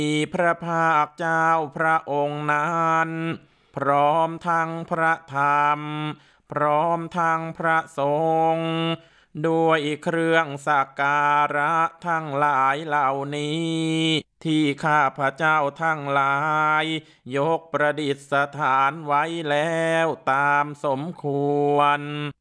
มีพระภาคเจ้าพระองค์นั้นพร้อมทั้งพระธรรมพร้อมทั้งพระสงฆ์ด้วยเครื่องสักการะทั้งหลายเหล่านี้ที่ข้าพระเจ้าทั้งหลายยกประดิษฐานไว้แล้วตามสมควร